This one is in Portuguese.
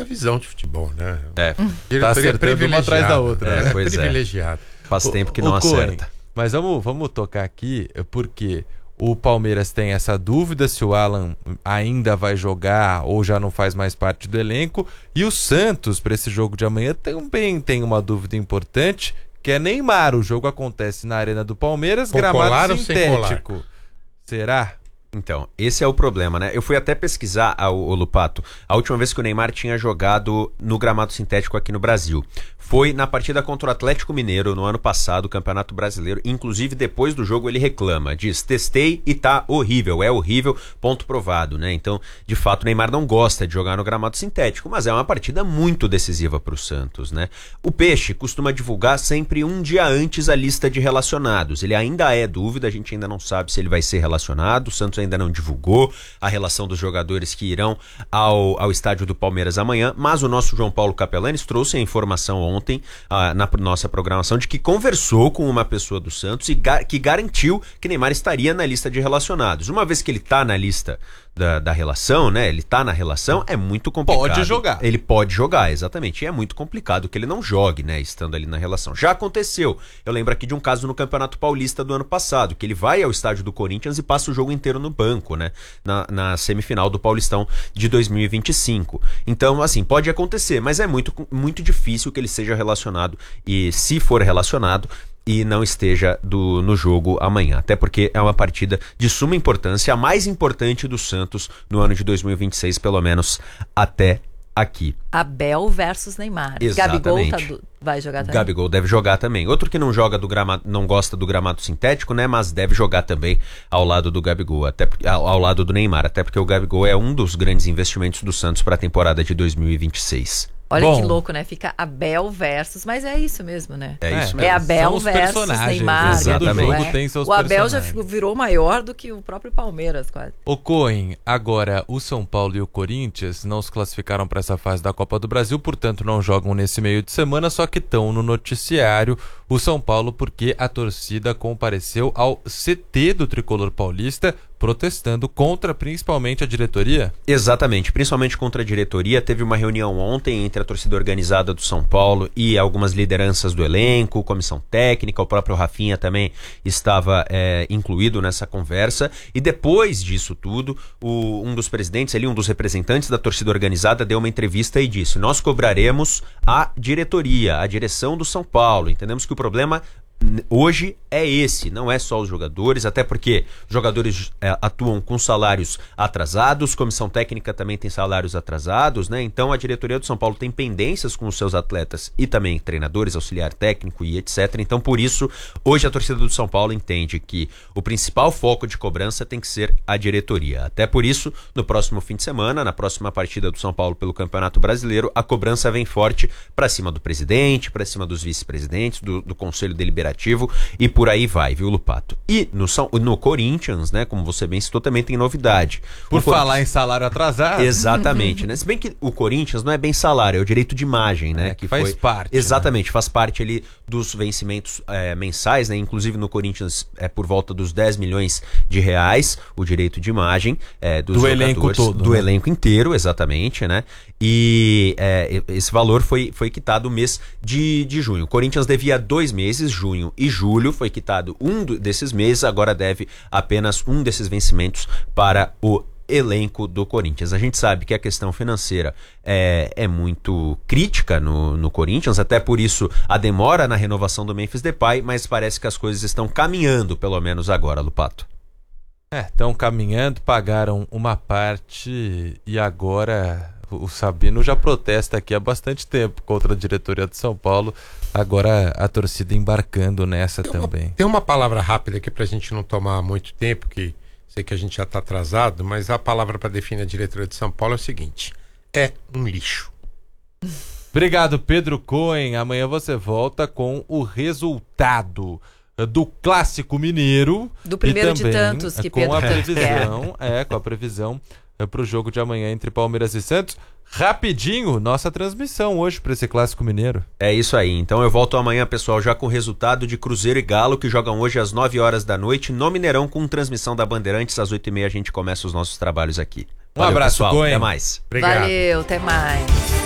visão de futebol, né? Tá acertando uma atrás da outra. Pois privilegiado. Faz tempo que não acerta. Mas vamos tocar aqui, porque o Palmeiras tem essa dúvida se o Alan ainda vai jogar ou já não faz mais parte do elenco. E o Santos, para esse jogo de amanhã, também tem uma dúvida importante, que é Neymar. O jogo acontece na Arena do Palmeiras, gramado sintético. Será? Então, esse é o problema, né? Eu fui até pesquisar, o Lupato, a última vez que o Neymar tinha jogado no gramado sintético aqui no Brasil. Foi na partida contra o Atlético Mineiro no ano passado, Campeonato Brasileiro. Inclusive, depois do jogo, ele reclama, diz, testei e tá horrível, é horrível, ponto provado, né? Então, de fato, o Neymar não gosta de jogar no gramado sintético, mas é uma partida muito decisiva para o Santos, né? O Peixe costuma divulgar sempre um dia antes a lista de relacionados. Ele ainda é dúvida, a gente ainda não sabe se ele vai ser relacionado, o Santos ainda não divulgou a relação dos jogadores que irão ao estádio do Palmeiras amanhã, mas o nosso João Paulo Capelanes trouxe a informação ontem na nossa programação de que conversou com uma pessoa do Santos e que garantiu que Neymar estaria na lista de relacionados. Uma vez que ele está na lista da relação, né? Ele tá na relação, é muito complicado. Pode jogar. Ele pode jogar, exatamente. E é muito complicado que ele não jogue, né? Estando ali na relação. Já aconteceu. Eu lembro aqui de um caso no Campeonato Paulista do ano passado, que ele vai ao estádio do Corinthians e passa o jogo inteiro no banco, né? Na semifinal do Paulistão de 2025. Então, assim, pode acontecer, mas é muito, muito difícil que ele seja relacionado. E se for relacionado, e não esteja no jogo amanhã. Até porque é uma partida de suma importância, a mais importante do Santos no ano de 2026, pelo menos até aqui. Abel versus Neymar. Exatamente. Gabigol vai jogar também. Gabigol deve jogar também. Outro que não joga do gramado, não gosta do gramado sintético, né? Mas deve jogar também ao lado do Gabigol, ao lado do Neymar. Até porque o Gabigol é um dos grandes investimentos do Santos para a temporada de 2026. Olha que louco, né? Fica Abel versus, mas é isso mesmo, né? É isso mesmo. É Abel versus Neymar. Exatamente. Tem seus o Abel já personagens. virou maior do que o próprio Palmeiras, quase. O Cohen, agora o São Paulo e o Corinthians não se classificaram para essa fase da Copa do Brasil, portanto não jogam nesse meio de semana, só que estão no noticiário. O São Paulo porque a torcida compareceu ao CT do Tricolor Paulista, protestando contra principalmente a diretoria? Exatamente, principalmente contra a diretoria. Teve uma reunião ontem entre a torcida organizada do São Paulo e algumas lideranças do elenco, comissão técnica, o próprio Rafinha também estava incluído nessa conversa. E depois disso tudo, um dos presidentes ali, um dos representantes da torcida organizada deu uma entrevista e disse: nós cobraremos a diretoria, a direção do São Paulo. Entendemos que o problema hoje é esse, não é só os jogadores, até porque os jogadores atuam com salários atrasados, comissão técnica também tem salários atrasados, né? Então a diretoria do São Paulo tem pendências com os seus atletas e também treinadores, auxiliar técnico e etc. Então por isso, hoje a torcida do São Paulo entende que o principal foco de cobrança tem que ser a diretoria. Até por isso, no próximo fim de semana, na próxima partida do São Paulo pelo Campeonato Brasileiro, a cobrança vem forte para cima do presidente, para cima dos vice-presidentes, do Conselho Deliberativo e por aí vai, viu, Lupato? E no Corinthians, né, como você bem citou, também tem novidade. Por falar em salário atrasado. Exatamente, né? Se bem que o Corinthians não é bem salário, é o direito de imagem, né? Que faz parte. Exatamente, né? Faz parte ali dos vencimentos mensais, né? Inclusive no Corinthians é por volta dos 10 milhões de reais o direito de imagem do elenco todo. Do né? elenco inteiro, exatamente, né? E esse valor foi quitado o mês de junho. O Corinthians devia 2 meses, junho e julho, foi quitado um desses meses, agora deve apenas um desses vencimentos para o elenco do Corinthians. A gente sabe que a questão financeira é muito crítica no Corinthians, até por isso a demora na renovação do Memphis Depay, mas parece que as coisas estão caminhando, pelo menos agora, Lupato. Estão caminhando, pagaram uma parte e agora o Sabino já protesta aqui há bastante tempo contra a diretoria de São Paulo, agora a torcida embarcando nessa também. Tem uma palavra rápida aqui pra gente não tomar muito tempo, que sei que a gente já está atrasado, mas a palavra para definir a diretoria de São Paulo é o seguinte: é um lixo. Obrigado, Pedro Cohen. Amanhã você volta com o resultado do Clássico Mineiro. Do primeiro de tantos que Pedro tanto quer. Com a previsão para o jogo de amanhã entre Palmeiras e Santos. Rapidinho, nossa transmissão hoje para esse Clássico Mineiro. É isso aí, então eu volto amanhã, pessoal, já com o resultado de Cruzeiro e Galo, que jogam hoje às 9 horas da noite no Mineirão, com transmissão da Bandeirantes. Às 8h30 a gente começa os nossos trabalhos aqui. Um abraço, pessoal. Cohen. Até mais. Obrigado. Valeu, até mais.